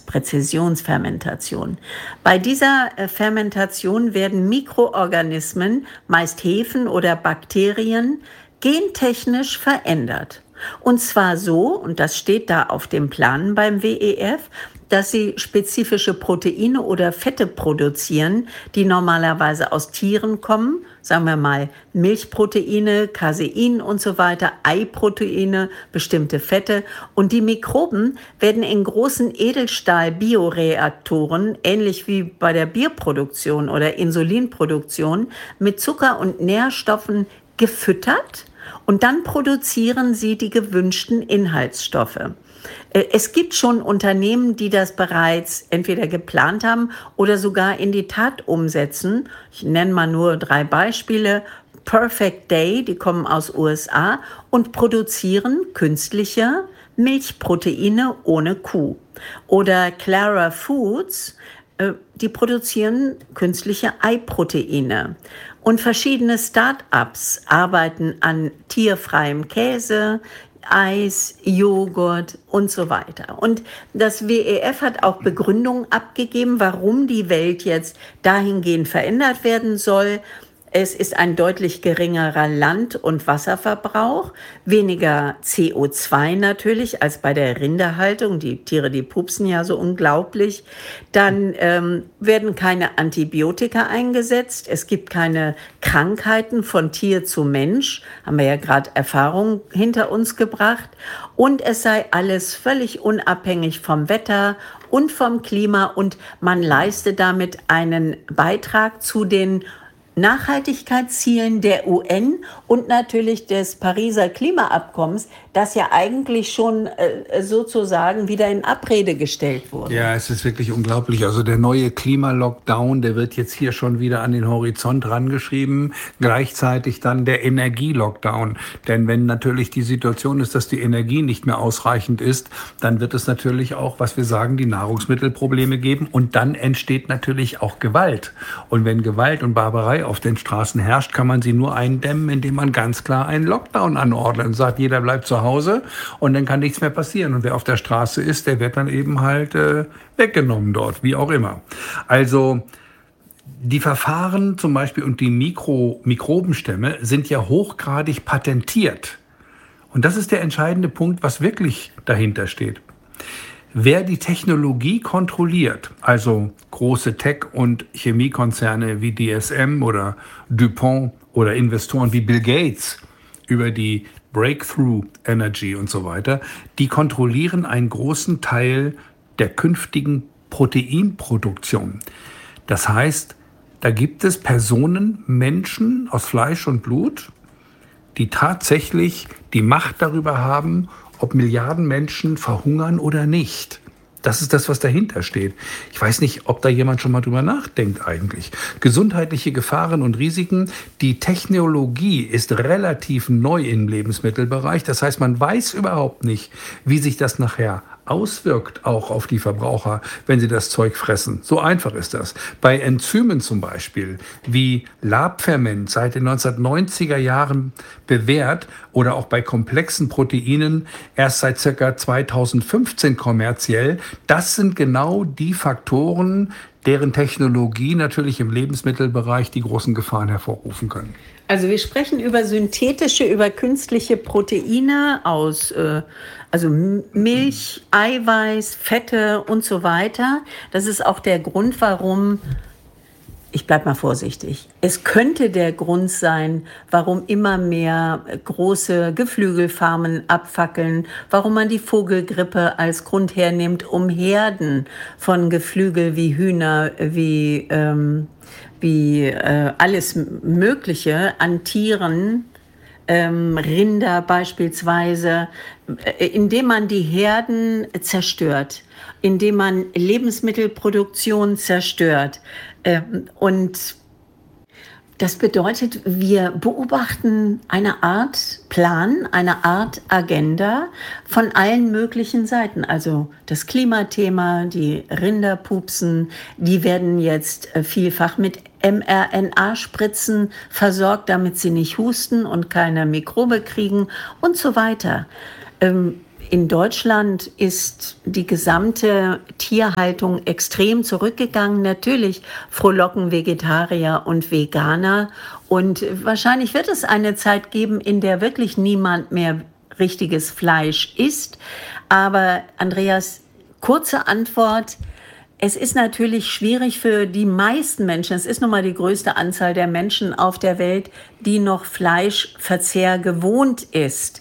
Präzisionsfermentation. Bei dieser Fermentation werden Mikroorganismen, meist Hefen oder Bakterien, gentechnisch verändert. Und zwar so, und das steht da auf dem Plan beim WEF, dass sie spezifische Proteine oder Fette produzieren, die normalerweise aus Tieren kommen, sagen wir mal Milchproteine, Casein und so weiter, Eiproteine, bestimmte Fette. Und die Mikroben werden in großen Edelstahl-Bioreaktoren, ähnlich wie bei der Bierproduktion oder Insulinproduktion, mit Zucker und Nährstoffen gefüttert. Und dann produzieren sie die gewünschten Inhaltsstoffe. Es gibt schon Unternehmen, die das bereits entweder geplant haben oder sogar in die Tat umsetzen. Ich nenne mal nur 3 Beispiele. Perfect Day, die kommen aus USA und produzieren künstliche Milchproteine ohne Kuh. Oder Clara Foods, die produzieren künstliche Eiproteine. Und verschiedene Start-ups arbeiten an tierfreiem Käse, Eis, Joghurt und so weiter. Und das WEF hat auch Begründungen abgegeben, warum die Welt jetzt dahingehend verändert werden soll. Es ist ein deutlich geringerer Land- und Wasserverbrauch, weniger CO2 natürlich als bei der Rinderhaltung. Die Tiere, die pupsen ja so unglaublich. Dann werden keine Antibiotika eingesetzt. Es gibt keine Krankheiten von Tier zu Mensch. Haben wir ja gerade Erfahrung hinter uns gebracht. Und es sei alles völlig unabhängig vom Wetter und vom Klima. Und man leiste damit einen Beitrag zu den Nachhaltigkeitszielen der UN und natürlich des Pariser Klimaabkommens, das ja eigentlich schon sozusagen wieder in Abrede gestellt wurde. Ja, es ist wirklich unglaublich. Also der neue Klimalockdown, der wird jetzt hier schon wieder an den Horizont rangeschrieben. Gleichzeitig dann der Energielockdown. Denn wenn natürlich die Situation ist, dass die Energie nicht mehr ausreichend ist, dann wird es natürlich auch, was wir sagen, die Nahrungsmittelprobleme geben. Und dann entsteht natürlich auch Gewalt. Und wenn Gewalt und Barbarei auf den Straßen herrscht, kann man sie nur eindämmen, indem man ganz klar einen Lockdown anordnet und sagt, jeder bleibt zu Hause und dann kann nichts mehr passieren. Und wer auf der Straße ist, der wird dann eben halt weggenommen dort, wie auch immer. Also die Verfahren zum Beispiel und die Mikrobenstämme sind ja hochgradig patentiert. Und das ist der entscheidende Punkt, was wirklich dahinter steht. Wer die Technologie kontrolliert, also große Tech- und Chemiekonzerne wie DSM oder DuPont oder Investoren wie Bill Gates über die Breakthrough Energy und so weiter, die kontrollieren einen großen Teil der künftigen Proteinproduktion. Das heißt, da gibt es Personen, Menschen aus Fleisch und Blut, die tatsächlich die Macht darüber haben, ob Milliarden Menschen verhungern oder nicht. Das ist das, was dahinter steht. Ich weiß nicht, ob da jemand schon mal drüber nachdenkt eigentlich. Gesundheitliche Gefahren und Risiken. Die Technologie ist relativ neu im Lebensmittelbereich. Das heißt, man weiß überhaupt nicht, wie sich das nachher auswirkt auch auf die Verbraucher, wenn sie das Zeug fressen. So einfach ist das. Bei Enzymen zum Beispiel, wie Labferment seit den 1990er Jahren bewährt oder auch bei komplexen Proteinen erst seit ca. 2015 kommerziell, das sind genau die Faktoren, deren Technologie natürlich im Lebensmittelbereich die großen Gefahren hervorrufen können. Also wir sprechen über synthetische, über künstliche Proteine aus also Milch, Eiweiß, Fette und so weiter. Das ist auch der Grund, warum, ich bleibe mal vorsichtig, es könnte der Grund sein, warum immer mehr große Geflügelfarmen abfackeln, warum man die Vogelgrippe als Grund hernimmt, um Herden von Geflügel wie Hühner, wie alles Mögliche an Tieren, Rinder beispielsweise, indem man die Herden zerstört, indem man Lebensmittelproduktion zerstört. Und das bedeutet, wir beobachten eine Art Plan, eine Art Agenda von allen möglichen Seiten. Also das Klimathema, die Rinderpupsen, die werden jetzt vielfach mit mRNA-Spritzen versorgt, damit sie nicht husten und keine Mikrobe kriegen und so weiter. In Deutschland ist die gesamte Tierhaltung extrem zurückgegangen. Natürlich frohlocken Vegetarier und Veganer. Und wahrscheinlich wird es eine Zeit geben, in der wirklich niemand mehr richtiges Fleisch isst. Aber Andreas, kurze Antwort. Es ist natürlich schwierig für die meisten Menschen, es ist nun mal die größte Anzahl der Menschen auf der Welt, die noch Fleischverzehr gewohnt ist.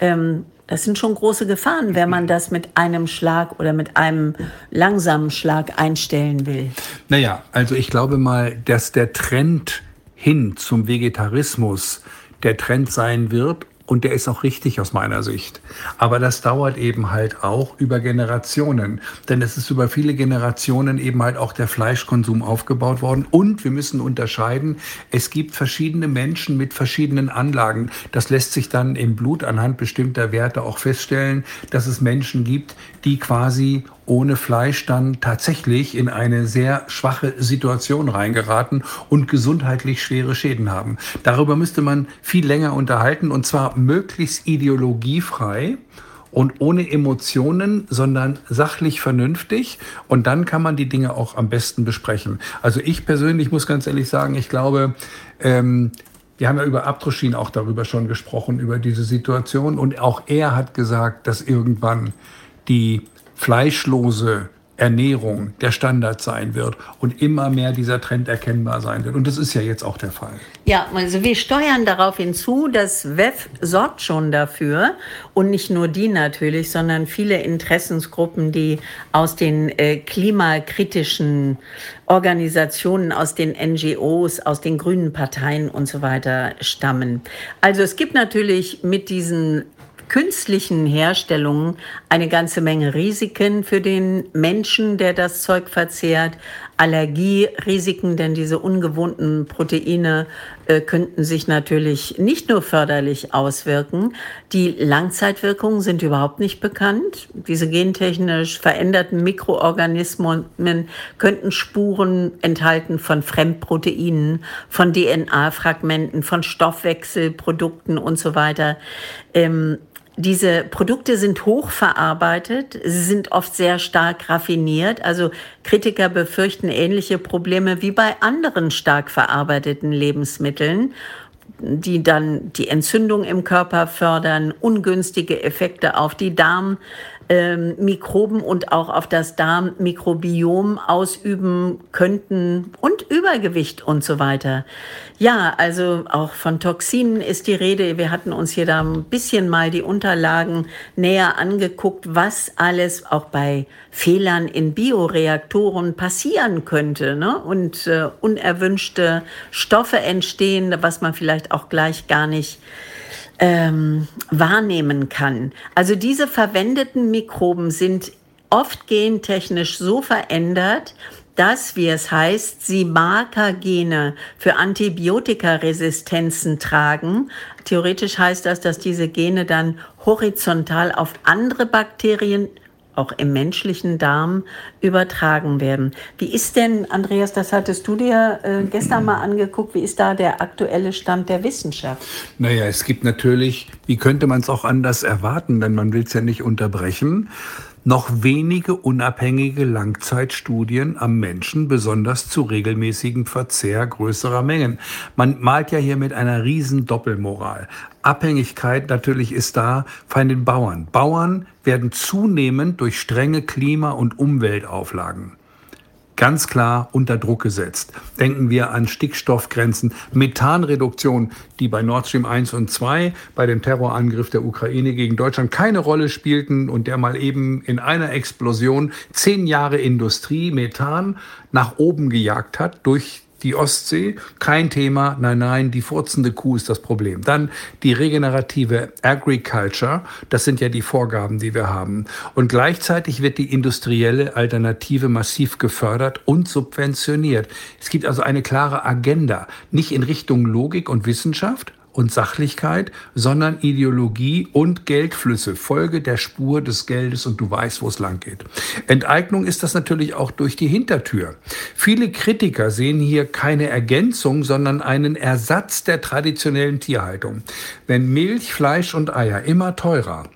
Das sind schon große Gefahren, wenn man das mit einem Schlag oder mit einem langsamen Schlag einstellen will. Naja, also ich glaube mal, dass der Trend hin zum Vegetarismus der Trend sein wird. Und der ist auch richtig aus meiner Sicht. Aber das dauert eben halt auch über Generationen. Denn es ist über viele Generationen eben halt auch der Fleischkonsum aufgebaut worden. Und wir müssen unterscheiden, es gibt verschiedene Menschen mit verschiedenen Anlagen. Das lässt sich dann im Blut anhand bestimmter Werte auch feststellen, dass es Menschen gibt, die quasi ohne Fleisch dann tatsächlich in eine sehr schwache Situation reingeraten und gesundheitlich schwere Schäden haben. Darüber müsste man viel länger unterhalten, und zwar möglichst ideologiefrei und ohne Emotionen, sondern sachlich vernünftig. Und dann kann man die Dinge auch am besten besprechen. Also ich persönlich muss ganz ehrlich sagen, ich glaube, wir haben ja über Abdroschin auch darüber schon gesprochen, über diese Situation. Und auch er hat gesagt, dass irgendwann die fleischlose Ernährung der Standard sein wird und immer mehr dieser Trend erkennbar sein wird. Und das ist ja jetzt auch der Fall. Ja, also wir steuern darauf hinzu, das WEF sorgt schon dafür, und nicht nur die natürlich, sondern viele Interessensgruppen, die aus den klimakritischen Organisationen, aus den NGOs, aus den grünen Parteien und so weiter stammen. Also es gibt natürlich mit diesen künstlichen Herstellungen eine ganze Menge Risiken für den Menschen, der das Zeug verzehrt. Allergierisiken, denn diese ungewohnten Proteine könnten sich natürlich nicht nur förderlich auswirken. Die Langzeitwirkungen sind überhaupt nicht bekannt. Diese gentechnisch veränderten Mikroorganismen könnten Spuren enthalten von Fremdproteinen, von DNA-Fragmenten, von Stoffwechselprodukten und so weiter. Diese Produkte sind hochverarbeitet, sie sind oft sehr stark raffiniert. Also Kritiker befürchten ähnliche Probleme wie bei anderen stark verarbeiteten Lebensmitteln, die dann die Entzündung im Körper fördern, ungünstige Effekte auf die Darmmikroben und auch auf das Darmmikrobiom ausüben könnten und Übergewicht und so weiter. Ja, also auch von Toxinen ist die Rede. Wir hatten uns hier da ein bisschen mal die Unterlagen näher angeguckt, was alles auch bei Fehlern in Bioreaktoren passieren könnte, ne? Und unerwünschte Stoffe entstehen, was man vielleicht auch gleich gar nicht wahrnehmen kann. Also diese verwendeten Mikroben sind oft gentechnisch so verändert, dass, wie es heißt, sie Markergene für Antibiotikaresistenzen tragen. Theoretisch heißt das, dass diese Gene dann horizontal auf andere Bakterien, auch im menschlichen Darm, übertragen werden. Wie ist denn, Andreas, das hattest du dir gestern mal angeguckt, wie ist da der aktuelle Stand der Wissenschaft? Naja, es gibt natürlich, wie könnte man es auch anders erwarten, denn man will es ja nicht unterbrechen, noch wenige unabhängige Langzeitstudien am Menschen, besonders zu regelmäßigem Verzehr größerer Mengen. Man malt ja hier mit einer riesen Doppelmoral. Abhängigkeit natürlich ist da von den Bauern. Bauern werden zunehmend durch strenge Klima- und Umweltauflagen ganz klar unter Druck gesetzt. Denken wir an Stickstoffgrenzen, Methanreduktion, die bei Nord Stream 1 und 2 bei dem Terrorangriff der Ukraine gegen Deutschland keine Rolle spielten und der mal eben in einer Explosion 10 Jahre Industrie Methan nach oben gejagt hat durch die Ostsee. Kein Thema, nein, die furzende Kuh ist das Problem. Dann die regenerative Agriculture, das sind ja die Vorgaben, die wir haben. Und gleichzeitig wird die industrielle Alternative massiv gefördert und subventioniert. Es gibt also eine klare Agenda, nicht in Richtung Logik und Wissenschaft und Sachlichkeit, sondern Ideologie und Geldflüsse, Folge der Spur des Geldes, und du weißt, wo es lang geht. Enteignung ist das natürlich auch durch die Hintertür. Viele Kritiker sehen hier keine Ergänzung, sondern einen Ersatz der traditionellen Tierhaltung. Wenn Milch, Fleisch und Eier immer teurer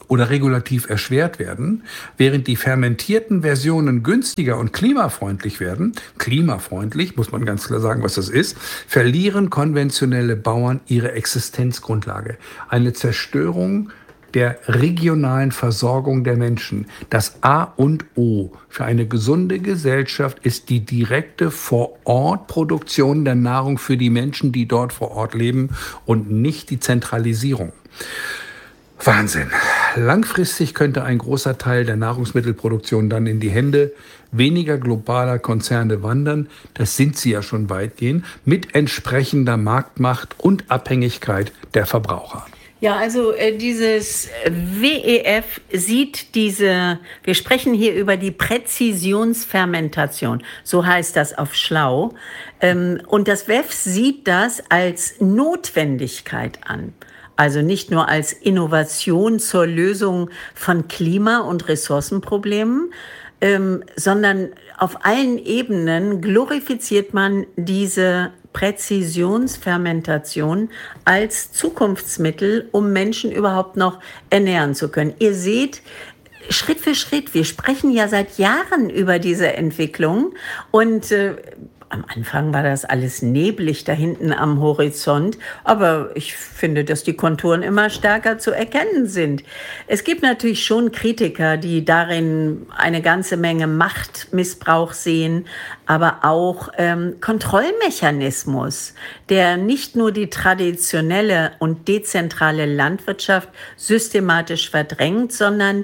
oder regulativ erschwert werden, während die fermentierten Versionen günstiger und klimafreundlich werden, klimafreundlich, muss man ganz klar sagen, was das ist, verlieren konventionelle Bauern ihre Existenzgrundlage. Eine Zerstörung der regionalen Versorgung der Menschen. Das A und O für eine gesunde Gesellschaft ist die direkte Vor-Ort-Produktion der Nahrung für die Menschen, die dort vor Ort leben, und nicht die Zentralisierung. Wahnsinn. Langfristig könnte ein großer Teil der Nahrungsmittelproduktion dann in die Hände weniger globaler Konzerne wandern, das sind sie ja schon weitgehend, mit entsprechender Marktmacht und Abhängigkeit der Verbraucher. Ja, also dieses WEF sieht wir sprechen hier über die Präzisionsfermentation, so heißt das auf schlau. Und das WEF sieht das als Notwendigkeit an. Also nicht nur als Innovation zur Lösung von Klima- und Ressourcenproblemen, sondern auf allen Ebenen glorifiziert man diese Präzisionsfermentation als Zukunftsmittel, um Menschen überhaupt noch ernähren zu können. Ihr seht, Schritt für Schritt, wir sprechen ja seit Jahren über diese Entwicklung und am Anfang war das alles neblig da hinten am Horizont, aber ich finde, dass die Konturen immer stärker zu erkennen sind. Es gibt natürlich schon Kritiker, die darin eine ganze Menge Machtmissbrauch sehen, aber auch Kontrollmechanismus, der nicht nur die traditionelle und dezentrale Landwirtschaft systematisch verdrängt, sondern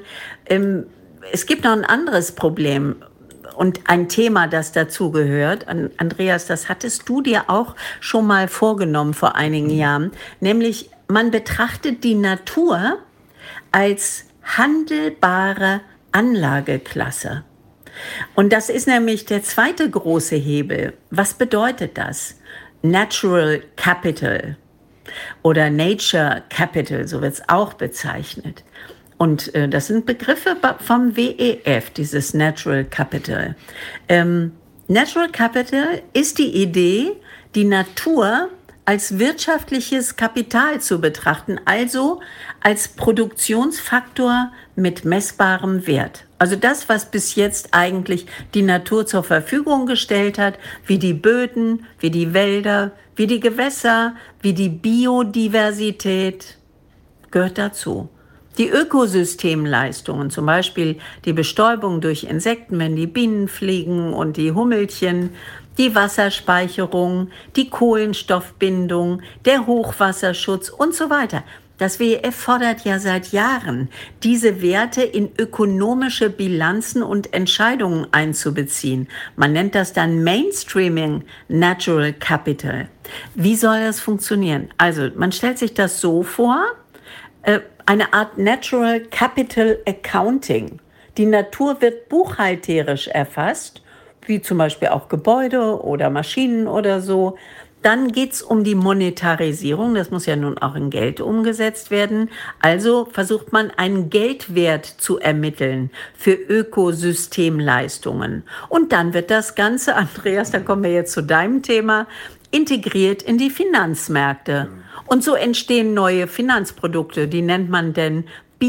es gibt noch ein anderes Problem. Und ein Thema, das dazu gehört, Andreas, das hattest du dir auch schon mal vorgenommen vor einigen Jahren, nämlich man betrachtet die Natur als handelbare Anlageklasse. Und das ist nämlich der zweite große Hebel. Was bedeutet das? Natural Capital oder Nature Capital, so wird es auch bezeichnet. Und das sind Begriffe vom WEF, dieses Natural Capital. Natural Capital ist die Idee, die Natur als wirtschaftliches Kapital zu betrachten, also als Produktionsfaktor mit messbarem Wert. Also das, was bis jetzt eigentlich die Natur zur Verfügung gestellt hat, wie die Böden, wie die Wälder, wie die Gewässer, wie die Biodiversität, gehört dazu. Die Ökosystemleistungen, zum Beispiel die Bestäubung durch Insekten, wenn die Bienen fliegen und die Hummelchen, die Wasserspeicherung, die Kohlenstoffbindung, der Hochwasserschutz und so weiter. Das WEF fordert ja seit Jahren, diese Werte in ökonomische Bilanzen und Entscheidungen einzubeziehen. Man nennt das dann Mainstreaming Natural Capital. Wie soll das funktionieren? Also man stellt sich das so vor, eine Art Natural Capital Accounting. Die Natur wird buchhalterisch erfasst, wie zum Beispiel auch Gebäude oder Maschinen oder so. Dann geht es um die Monetarisierung, das muss ja nun auch in Geld umgesetzt werden. Also versucht man einen Geldwert zu ermitteln für Ökosystemleistungen. Und dann wird das Ganze, Andreas, da kommen wir jetzt zu deinem Thema, integriert in die Finanzmärkte. Und so entstehen neue Finanzprodukte, die nennt man denn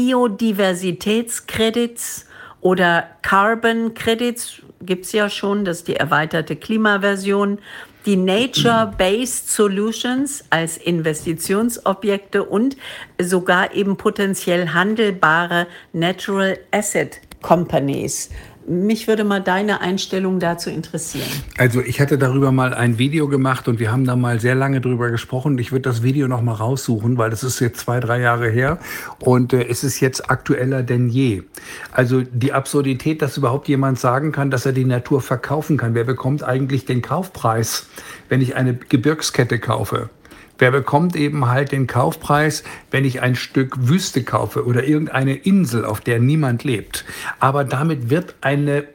Biodiversitätskredits oder Carbon Credits, gibt es ja schon, das ist die erweiterte Klimaversion, die Nature-Based Solutions als Investitionsobjekte und sogar eben potenziell handelbare Natural Asset Companies. Mich würde mal deine Einstellung dazu interessieren. Also ich hatte darüber mal ein Video gemacht und wir haben da mal sehr lange drüber gesprochen. Ich würde das Video noch mal raussuchen, weil das ist jetzt 2-3 Jahre her und es ist jetzt aktueller denn je. Also die Absurdität, dass überhaupt jemand sagen kann, dass er die Natur verkaufen kann. Wer bekommt eigentlich den Kaufpreis, wenn ich eine Gebirgskette kaufe? Wer bekommt eben halt den Kaufpreis, wenn ich ein Stück Wüste kaufe oder irgendeine Insel, auf der niemand lebt? Aber damit wird eine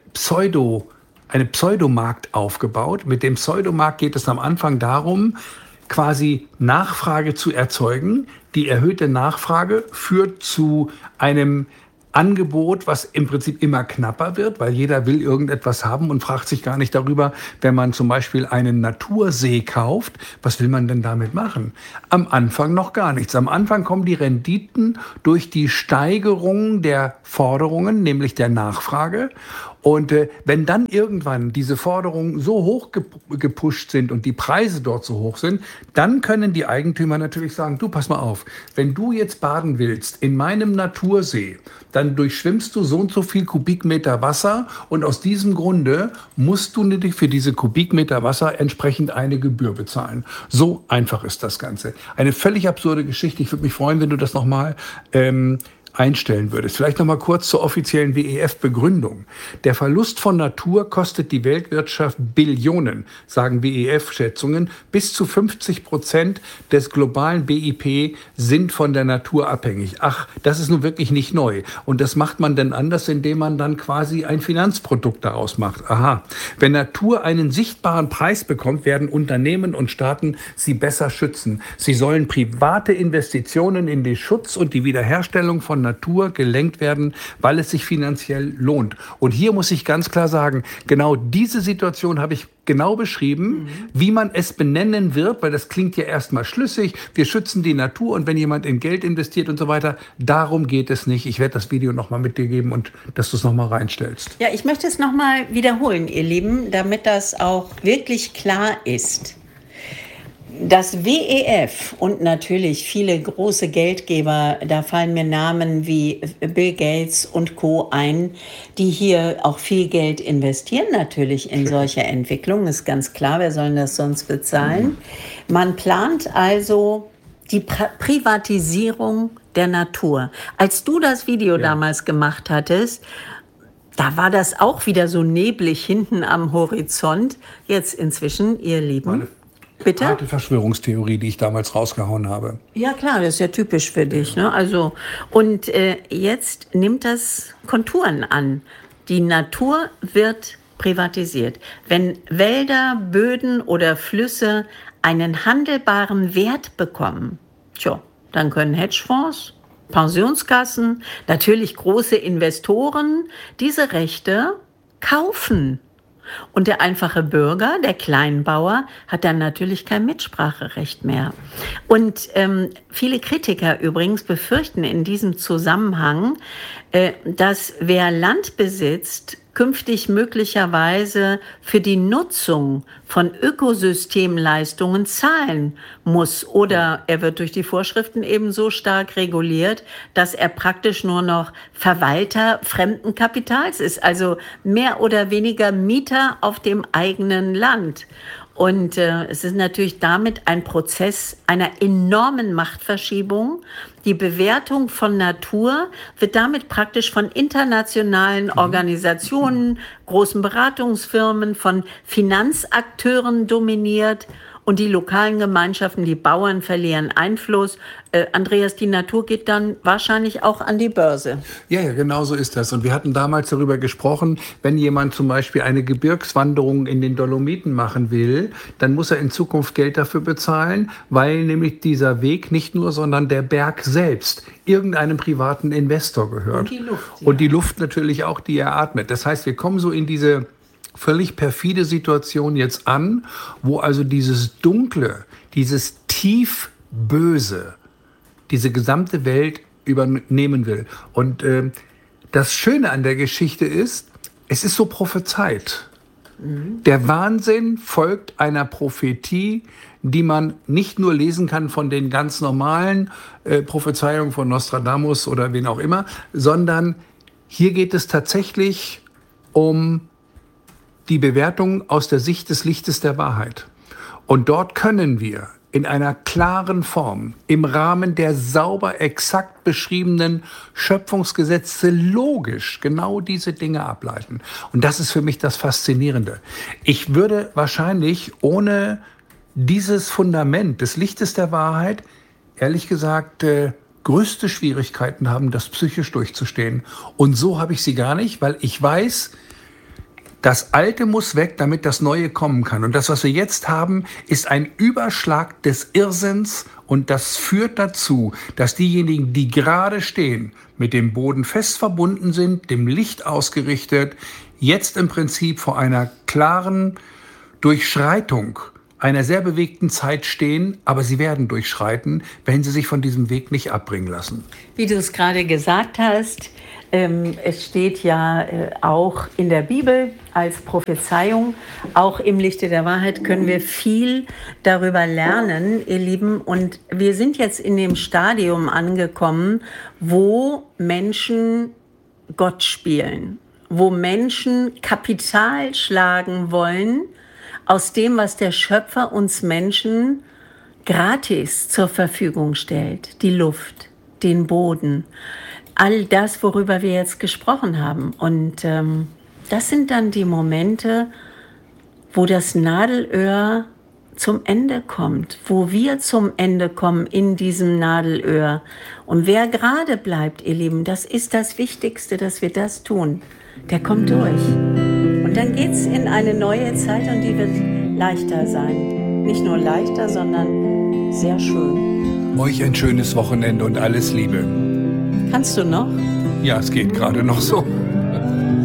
Pseudomarkt aufgebaut. Mit dem Pseudomarkt geht es am Anfang darum, quasi Nachfrage zu erzeugen. Die erhöhte Nachfrage führt zu einem Angebot, was im Prinzip immer knapper wird, weil jeder will irgendetwas haben und fragt sich gar nicht darüber, wenn man zum Beispiel einen Natursee kauft, was will man denn damit machen? Am Anfang noch gar nichts. Am Anfang kommen die Renditen durch die Steigerung der Forderungen, nämlich der Nachfrage. Und wenn dann irgendwann diese Forderungen so hoch gepusht sind und die Preise dort so hoch sind, dann können die Eigentümer natürlich sagen, du, pass mal auf, wenn du jetzt baden willst in meinem Natursee, dann durchschwimmst du so und so viel Kubikmeter Wasser und aus diesem Grunde musst du natürlich für diese Kubikmeter Wasser entsprechend eine Gebühr bezahlen. So einfach ist das Ganze. Eine völlig absurde Geschichte. Ich würde mich freuen, wenn du das nochmal einstellen würdest. Vielleicht noch mal kurz zur offiziellen WEF-Begründung. Der Verlust von Natur kostet die Weltwirtschaft Billionen, sagen WEF-Schätzungen. Bis zu 50% des globalen BIP sind von der Natur abhängig. Ach, das ist nun wirklich nicht neu. Und das macht man dann anders, indem man dann quasi ein Finanzprodukt daraus macht. Aha. Wenn Natur einen sichtbaren Preis bekommt, werden Unternehmen und Staaten sie besser schützen. Sie sollen private Investitionen in den Schutz und die Wiederherstellung von Natur gelenkt werden, weil es sich finanziell lohnt. Und hier muss ich ganz klar sagen, genau diese Situation habe ich genau beschrieben, wie man es benennen wird, weil das klingt ja erstmal schlüssig. Wir schützen die Natur und wenn jemand in Geld investiert und so weiter, darum geht es nicht. Ich werde das Video nochmal mit dir geben und dass du es nochmal reinstellst. Ja, ich möchte es nochmal wiederholen, ihr Lieben, damit das auch wirklich klar ist. Das WEF und natürlich viele große Geldgeber, da fallen mir Namen wie Bill Gates und Co. ein, die hier auch viel Geld investieren natürlich in solche Entwicklungen, ist ganz klar, wer soll das sonst bezahlen? Man plant also die Privatisierung der Natur. Als du das Video damals gemacht hattest, da war das auch wieder so neblig hinten am Horizont. Jetzt inzwischen, ihr Lieben. Bitte? Harte Verschwörungstheorie, die ich damals rausgehauen habe. Ja klar, das ist ja typisch für dich. Ne? Also, und jetzt nimmt das Konturen an. Die Natur wird privatisiert. Wenn Wälder, Böden oder Flüsse einen handelbaren Wert bekommen, dann können Hedgefonds, Pensionskassen, natürlich große Investoren diese Rechte kaufen. Und der einfache Bürger, der Kleinbauer, hat dann natürlich kein Mitspracherecht mehr. Und viele Kritiker übrigens befürchten in diesem Zusammenhang, dass wer Land besitzt, künftig möglicherweise für die Nutzung von Ökosystemleistungen zahlen muss. Oder er wird durch die Vorschriften eben so stark reguliert, dass er praktisch nur noch Verwalter fremden Kapitals ist. Also mehr oder weniger Mieter auf dem eigenen Land. Und es ist natürlich damit ein Prozess einer enormen Machtverschiebung. Die Bewertung von Natur wird damit praktisch von internationalen Organisationen, großen Beratungsfirmen, von Finanzakteuren dominiert. Und die lokalen Gemeinschaften, die Bauern verlieren Einfluss. Andreas, die Natur geht dann wahrscheinlich auch an die Börse. Ja, genau so ist das. Und wir hatten damals darüber gesprochen, wenn jemand zum Beispiel eine Gebirgswanderung in den Dolomiten machen will, dann muss er in Zukunft Geld dafür bezahlen, weil nämlich dieser Weg nicht nur, sondern der Berg selbst irgendeinem privaten Investor gehört. Und die Luft. Ja. Und die Luft natürlich auch, die er atmet. Das heißt, wir kommen so in diese völlig perfide Situation jetzt an, wo also dieses Dunkle, dieses Tiefböse, diese gesamte Welt übernehmen will. Und das Schöne an der Geschichte ist, es ist so prophezeit. Der Wahnsinn folgt einer Prophetie, die man nicht nur lesen kann von den ganz normalen Prophezeiungen von Nostradamus oder wen auch immer, sondern hier geht es tatsächlich um die Bewertung aus der Sicht des Lichtes der Wahrheit. Und dort können wir in einer klaren Form im Rahmen der sauber exakt beschriebenen Schöpfungsgesetze logisch genau diese Dinge ableiten. Und das ist für mich das Faszinierende. Ich würde wahrscheinlich ohne dieses Fundament des Lichtes der Wahrheit, ehrlich gesagt, größte Schwierigkeiten haben, das psychisch durchzustehen. Und so habe ich sie gar nicht, weil ich weiß, Das Alte muss weg, damit das Neue kommen kann. Und das, was wir jetzt haben, ist ein Überschlag des Irrsinns. Und das führt dazu, dass diejenigen, die gerade stehen, mit dem Boden fest verbunden sind, dem Licht ausgerichtet, jetzt im Prinzip vor einer klaren Durchschreitung einer sehr bewegten Zeit stehen, aber sie werden durchschreiten, wenn sie sich von diesem Weg nicht abbringen lassen. Wie du es gerade gesagt hast, es steht ja auch in der Bibel als Prophezeiung, auch im Lichte der Wahrheit können wir viel darüber lernen, ihr Lieben. Und wir sind jetzt in dem Stadium angekommen, wo Menschen Gott spielen, wo Menschen Kapital schlagen wollen aus dem, was der Schöpfer uns Menschen gratis zur Verfügung stellt. Die Luft, den Boden, all das, worüber wir jetzt gesprochen haben. Und das sind dann die Momente, wo das Nadelöhr zum Ende kommt, wo wir zum Ende kommen in diesem Nadelöhr. Und wer gerade bleibt, ihr Lieben, das ist das Wichtigste, dass wir das tun. Der kommt durch. Und dann geht's in eine neue Zeit und die wird leichter sein. Nicht nur leichter, sondern sehr schön. Euch ein schönes Wochenende und alles Liebe. Kannst du noch? Ja, es geht gerade noch so.